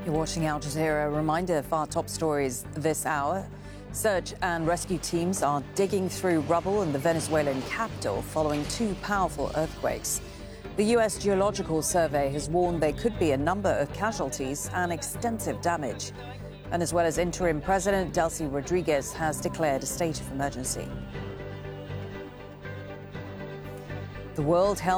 You're watching Al Jazeera. A reminder of our top stories this hour. Search and rescue teams are digging through rubble in the Venezuelan capital following two powerful earthquakes. The U.S. Geological Survey has warned there could be a number of casualties and extensive damage. And as well as interim President Delcy Rodriguez has declared a state of emergency. The World Health